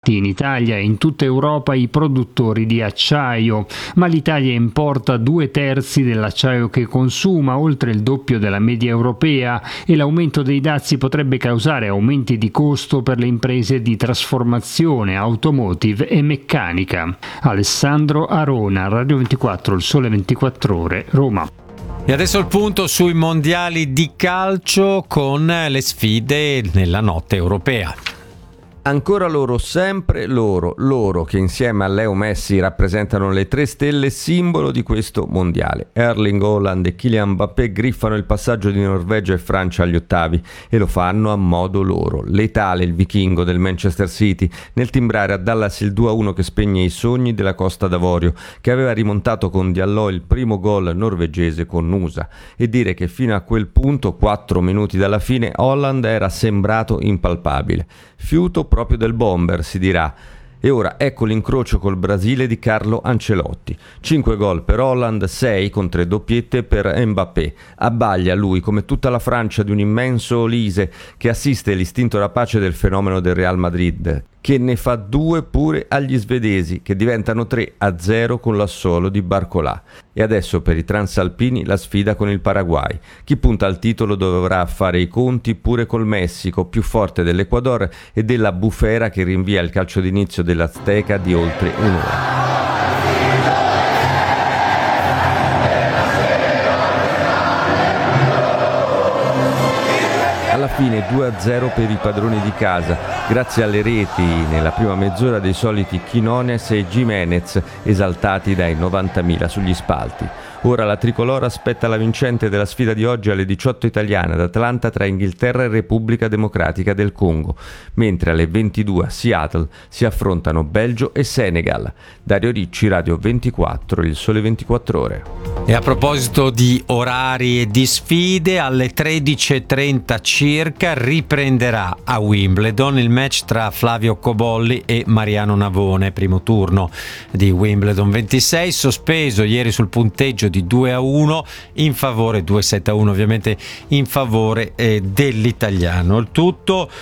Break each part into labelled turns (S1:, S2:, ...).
S1: coinvolti in Italia e in tutta Europa i produttori di acciaio, ma l'Italia importa 2/3 dell'acciaio che consuma, oltre il doppio della media europea, e l'aumento dei dazi potrebbe causare aumenti di costo per le imprese di trasformazione, automotive e meccanica. Alessandro Arona, Radio 24, Il Sole 24 Ore, Roma.
S2: E adesso il punto sui mondiali di calcio con le sfide nella notte europea.
S3: Ancora loro, sempre loro che insieme a Leo Messi rappresentano le 3 stelle simbolo di questo mondiale. Erling Haaland e Kylian Mbappé griffano il passaggio di Norvegia e Francia agli ottavi e lo fanno a modo loro. Letale il vichingo del Manchester City nel timbrare a Dallas il 2-1 che spegne i sogni della Costa d'Avorio, che aveva rimontato con Diallo il primo gol norvegese con Nusa, e dire che fino a quel punto, 4 minuti dalla fine, Haaland era sembrato impalpabile. Fiuto proprio del bomber, si dirà. E ora ecco l'incrocio col Brasile di Carlo Ancelotti. 5 gol per Haaland, 6 con 3 doppiette per Mbappé. Abbaglia lui, come tutta la Francia, di un immenso Olise che assiste l'istinto rapace del fenomeno del Real Madrid, che ne fa 2 pure agli svedesi, che diventano 3-0 con l'assolo di Barcolà. E adesso per i transalpini la sfida con il Paraguay. Chi punta al titolo dovrà fare i conti pure col Messico, più forte dell'Ecuador e della bufera che rinvia il calcio d'inizio dell'Azteca di oltre un'ora. Alla fine 2-0 per i padroni di casa, grazie alle reti nella prima mezz'ora dei soliti Quinones e Giménez, esaltati dai 90.000 sugli spalti. Ora la tricolore aspetta la vincente della sfida di oggi alle 18 italiane ad Atlanta tra Inghilterra e Repubblica Democratica del Congo, mentre alle 22 a Seattle si affrontano Belgio e Senegal. Dario Ricci, Radio 24, Il Sole 24 Ore.
S2: E a proposito di orari e di sfide, alle 13.30 circa riprenderà a Wimbledon il match tra Flavio Cobolli e Mariano Navone, primo turno di Wimbledon 26, sospeso ieri sul punteggio di 2-1 in favore, 2-7-1 ovviamente in favore dell'italiano. Il tutto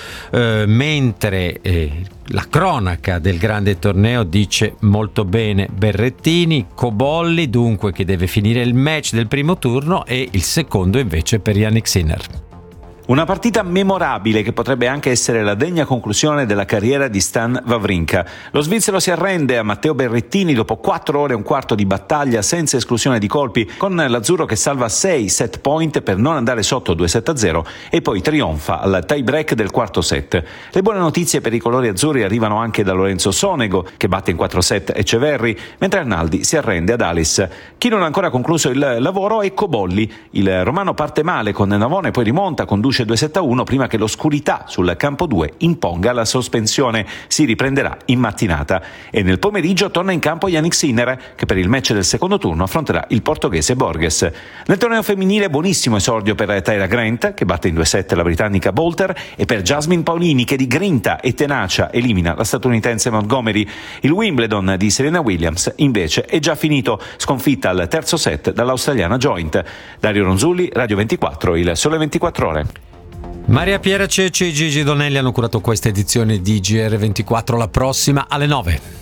S2: mentre la cronaca del grande torneo dice molto bene Berrettini. Cobolli dunque che deve finire il match del primo turno e il secondo invece per Jannik Sinner.
S4: Una partita memorabile che potrebbe anche essere la degna conclusione della carriera di Stan Wawrinka. Lo svizzero si arrende a Matteo Berrettini dopo 4 ore e un quarto di battaglia senza esclusione di colpi, con l'azzurro che salva 6 set point per non andare sotto 2-7-0 e poi trionfa al tie break del quarto set. Le buone notizie per i colori azzurri arrivano anche da Lorenzo Sonego, che batte in 4 set Eceverri, mentre Arnaldi si arrende ad Alice. Chi non ha ancora concluso il lavoro è Cobolli. Il romano parte male con Navone, poi rimonta, conduce 2-7-1 prima che l'oscurità sul campo 2 imponga la sospensione. Si riprenderà in mattinata e nel pomeriggio torna in campo Jannik Sinner, che per il match del secondo turno affronterà il portoghese Borges. Nel torneo femminile buonissimo esordio per Tyra Grant, che batte in 2-7 la britannica Bolter, e per Jasmine Paolini, che di grinta e tenacia elimina la statunitense Montgomery. Il Wimbledon di Serena Williams invece è già finito, sconfitta al terzo set dall'australiana Joint. Dario Ronzulli, Radio 24, Il Sole 24 Ore.
S2: Maria Piera Cecci e Gigi Donelli hanno curato questa edizione di GR24, la prossima alle 9.